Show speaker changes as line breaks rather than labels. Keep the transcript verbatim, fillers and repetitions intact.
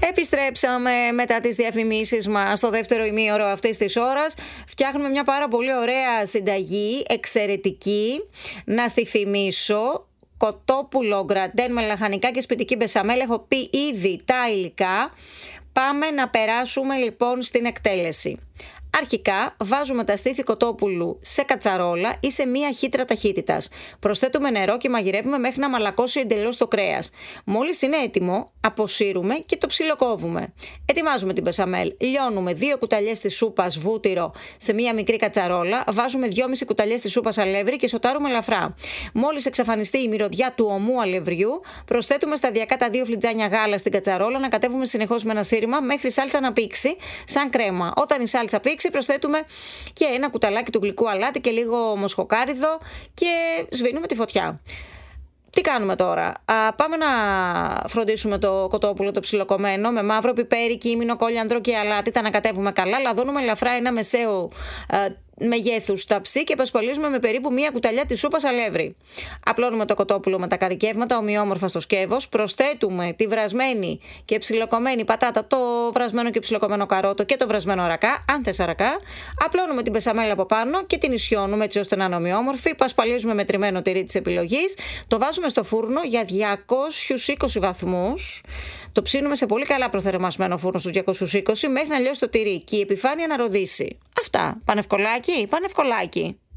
Επιστρέψαμε μετά τις διαφημίσεις μας στο δεύτερο ημίωρο αυτής της ώρας. Φτιάχνουμε μια πάρα πολύ ωραία συνταγή, εξαιρετική. Να στη θυμίσω. Κοτόπουλο, γκραντέν με λαχανικά και σπιτική μπεσαμέλ. Έχω πει ήδη τα υλικά. Πάμε να περάσουμε λοιπόν στην εκτέλεση. Αρχικά βάζουμε τα στήθη κοτόπουλου σε κατσαρόλα ή σε μία χύτρα ταχύτητας. Προσθέτουμε νερό και μαγειρεύουμε μέχρι να μαλακώσει εντελώς το κρέας. Μόλις είναι έτοιμο, αποσύρουμε και το ψιλοκόβουμε. Ετοιμάζουμε την μπεσαμέλ. Λιώνουμε δύο κουταλιές της σούπας βούτυρο σε μία μικρή κατσαρόλα. Βάζουμε δυόμισι κουταλιές της σούπας αλεύρι και σοτάρουμε ελαφρά. Μόλις εξαφανιστεί η μυρωδιά του ομού αλευριού, προσθέτουμε σταδιακά τα δύο φλιτζάνια γάλα στην κατσαρόλα. Να κατέβουμε συνεχώς με ένα σύρμα μέχρι η σάλτσα να πήξει σαν κρέμα. Όταν η σάλτσα πήξει, προσθέτουμε και ένα κουταλάκι του γλυκού αλάτι και λίγο μοσχοκάριδο και σβήνουμε τη φωτιά. Τι κάνουμε τώρα? Α, πάμε να φροντίσουμε το κοτόπουλο το ψιλοκομμένο με μαύρο πιπέρι, κίμινο, κόλιανδρο και αλάτι. Τα ανακατεύουμε καλά, λαδώνουμε ελαφρά ένα μεσαίο α, μεγέθους ταψί και πασπαλίζουμε με περίπου μία κουταλιά της σούπας αλεύρι. Απλώνουμε το κοτόπουλο με τα καρικεύματα ομοιόμορφα στο σκεύος. Προσθέτουμε τη βρασμένη και ψιλοκομμένη πατάτα, το βρασμένο και ψιλοκομμένο καρότο και το βρασμένο αρακά, αν θες αρακά. Απλώνουμε την μπεσαμέλ από πάνω και την ισιώνουμε έτσι ώστε να είναι ομοιόμορφη. Πασπαλίζουμε με τριμμένο τυρί της επιλογής. Το βάζουμε στο φούρνο για διακόσιους είκοσι βαθμούς. Το ψήνουμε σε πολύ καλά προθερμασμένο φούρνο στους διακόσιους είκοσι μέχρι να λιώσει το τυρί και η επιφάνεια να ροδίσει. Αυτά. Πανευκολάκι, πανευκολάκι.